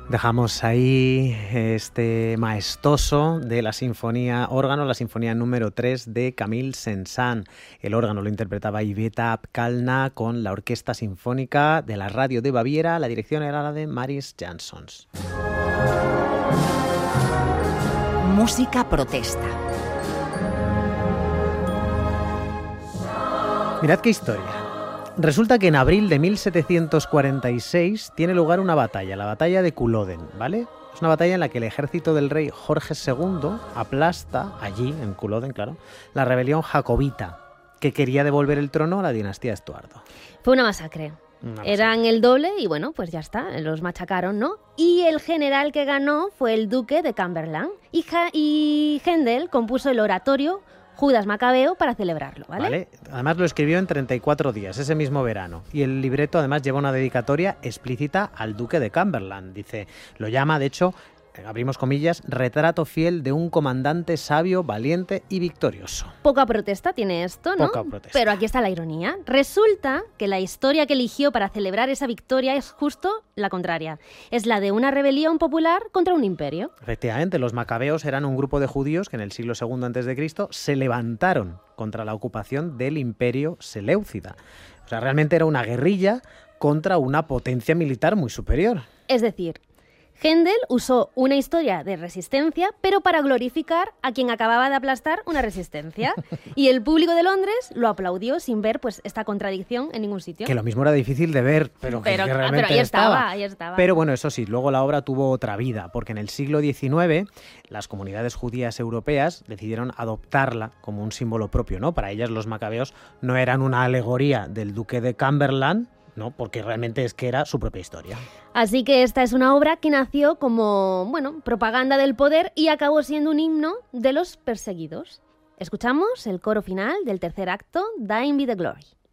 Dejamos ahí este maestoso de la sinfonía órgano, la sinfonía número 3 de Camille Saint-Saëns. El órgano lo interpretaba Iveta Apkalna con la Orquesta Sinfónica de la Radio de Baviera. La dirección era la de Maris Jansons. Música protesta. Mirad qué historia. Resulta que en abril de 1746 tiene lugar una batalla, la batalla de Culloden, ¿vale? Es una batalla en la que el ejército del rey Jorge II aplasta, allí, en Culloden, claro, la rebelión jacobita, que quería devolver el trono a la dinastía Estuardo. Fue una masacre. Eran el doble y bueno, pues ya está, los machacaron, ¿no? Y el general que ganó fue el duque de Cumberland. Y Händel compuso el oratorio Judas Macabeo para celebrarlo, ¿vale? Además lo escribió en 34 días, ese mismo verano. Y el libreto además lleva una dedicatoria explícita al duque de Cumberland. Dice, lo llama, de hecho, abrimos comillas, retrato fiel de un comandante sabio, valiente y victorioso. Poca protesta tiene esto, ¿no? Poca protesta. Pero aquí está la ironía. Resulta que la historia que eligió para celebrar esa victoria es justo la contraria. Es la de una rebelión popular contra un imperio. Efectivamente, los macabeos eran un grupo de judíos que en el siglo II a.C. se levantaron contra la ocupación del imperio seleucida. O sea, realmente era una guerrilla contra una potencia militar muy superior. Es decir, Händel usó una historia de resistencia, pero para glorificar a quien acababa de aplastar una resistencia. Y el público de Londres lo aplaudió sin ver pues esta contradicción en ningún sitio. Que lo mismo era difícil de ver, pero que realmente ahí estaba. Pero bueno, eso sí, luego la obra tuvo otra vida, porque en el siglo XIX las comunidades judías europeas decidieron adoptarla como un símbolo propio, ¿no? Para ellas los macabeos no eran una alegoría del duque de Cumberland, no, porque realmente es que era su propia historia. Así que esta es una obra que nació como, propaganda del poder y acabó siendo un himno de los perseguidos. Escuchamos el coro final del tercer acto, Thine be the glory.